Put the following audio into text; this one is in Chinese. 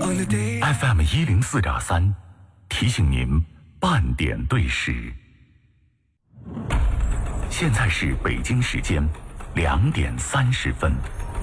FM 104.3，提醒您半点对时。现在是北京时间2点30分。